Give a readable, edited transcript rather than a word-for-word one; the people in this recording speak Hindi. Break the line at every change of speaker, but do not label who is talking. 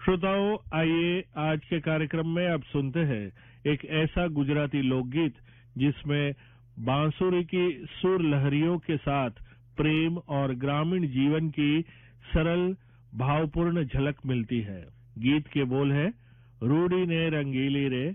श्रोताओं, आइए आज के कार्यक्रम में अब सुनते हैं एक ऐसा गुजराती लोकगीत जिसमें बांसुरी की सुर लहरियों के साथ प्रेम और ग्रामीण जीवन की सरल भावपूर्ण झलक मिलती है। गीत के बोल है, रूडी ने रंगीली रे